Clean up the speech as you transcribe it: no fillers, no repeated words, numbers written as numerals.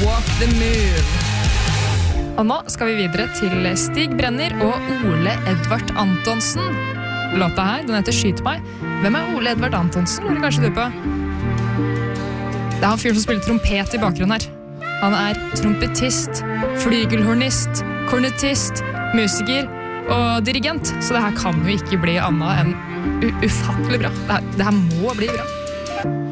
Walk the Moon. Og nå skal vi videre til Stig Brenner og Ole Edvard Antonsen. Låta her, den heter Skyt meg. Hvem er Ole Edvard Antonsen, lurer kanskje du på? Det er han fyren som spiller trompet i bakgrunnen her. Han er trompetist, flygelhornist, kornetist, musiker og dirigent. Så det her kan jo ikke bli annet enn ufattelig bra. Det her må bli bra.